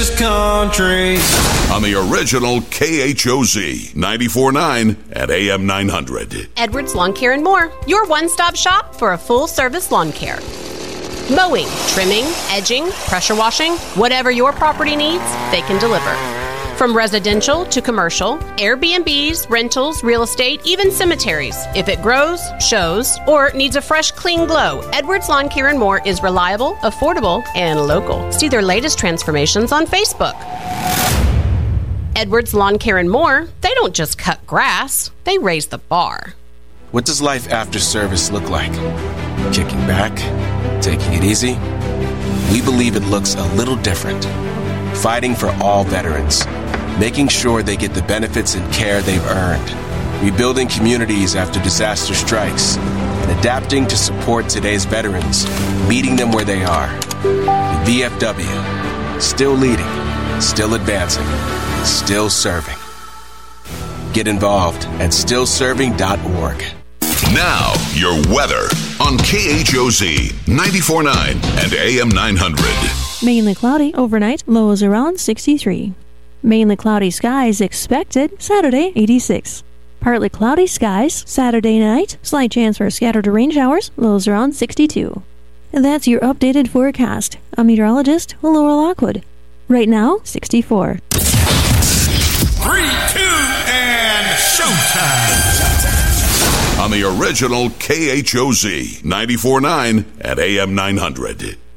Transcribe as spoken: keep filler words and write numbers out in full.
Country. On the original K H O Z ninety-four point nine at A M nine hundred. Edwards Lawn Care and More, your one-stop shop for a full-service lawn care. Mowing, trimming, edging, pressure washing, whatever your property needs, they can deliver. From residential to commercial, Airbnbs, rentals, real estate, even cemeteries. If it grows, shows, or needs a fresh, clean glow, Edwards Lawn Care and More is reliable, affordable, and local. See their latest transformations on Facebook. Edwards Lawn Care and More, they don't just cut grass, they raise the bar. What does life after service look like? Kicking back? Taking it easy? We believe it looks a little different. Fighting for all veterans. Making sure they get the benefits and care they've earned. Rebuilding communities after disaster strikes. And adapting to support today's veterans. Meeting them where they are. The V F W. Still leading. Still advancing. Still serving. Get involved at still serving dot org. Now, your weather on K H O Z ninety-four point nine and A M nine hundred. Mainly cloudy overnight, lows around sixty-three. Mainly cloudy skies expected Saturday, eighty-six. Partly cloudy skies Saturday night, slight chance for scattered rain showers, lows around sixty-two. And that's your updated forecast. I'm meteorologist Laura Lockwood. Right now, sixty-four. Three, two, and showtime. On the original K H O Z ninety-four point nine at A M nine hundred.